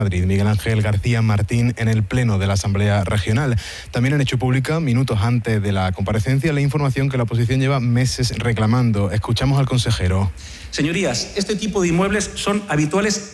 Madrid, Miguel Ángel García Martín, en el Pleno de la Asamblea Regional. También han hecho pública, minutos antes de la comparecencia, la información que la oposición lleva meses reclamando. Escuchamos al consejero. Señorías, este tipo de inmuebles son habituales